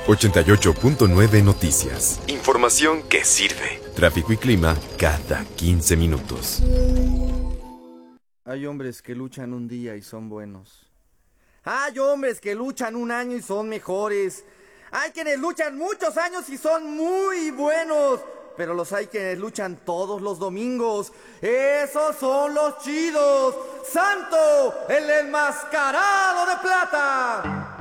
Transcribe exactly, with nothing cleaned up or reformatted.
ochenta y ocho punto nueve Noticias. Información que sirve. Tráfico y clima cada quince minutos. Hay hombres que luchan un día y son buenos. Hay hombres que luchan un año y son mejores. Hay quienes luchan muchos años y son muy buenos. Pero los hay quienes luchan todos los domingos. ¡Esos son los chidos! ¡Santo, el enmascarado de plata!